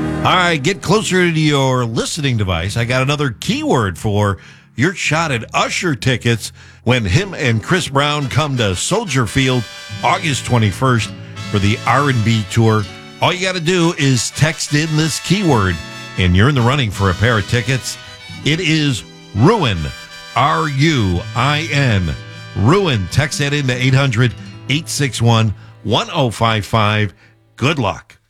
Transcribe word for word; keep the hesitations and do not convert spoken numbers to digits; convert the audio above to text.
All right, get closer to your listening device. I got another keyword for your shot at Usher tickets when him and Chris Brown come to Soldier Field August twenty-first for the R and B tour. All you got to do is text in this keyword, and you're in the running for a pair of tickets. It is RUIN, R U I N, RUIN. Text that in to eight hundred, eight six one, one oh five five. Good luck.